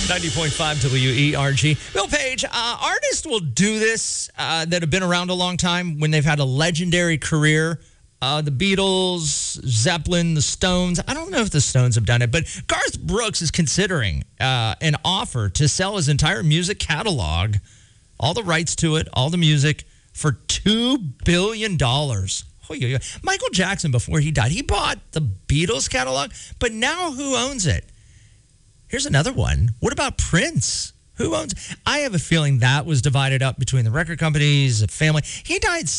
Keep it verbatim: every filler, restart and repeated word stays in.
ninety point five W E R G. Bill Page, uh, artists will do this uh, that have been around a long time when they've had a legendary career. Uh, the Beatles, Zeppelin, the Stones. I don't know if the Stones have done it, but Garth Brooks is considering uh, an offer to sell his entire music catalog, all the rights to it, all the music, for two billion dollars. Michael Jackson, before he died, he bought the Beatles catalog, but now who owns it? Here's another one. What about Prince? Who owns? I have a feeling that was divided up between the record companies, the family. He died